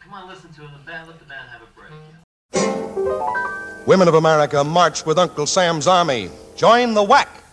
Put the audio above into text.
Come on, listen to him. Let the band have a break. Women of America, march with Uncle Sam's army. Join the WAC.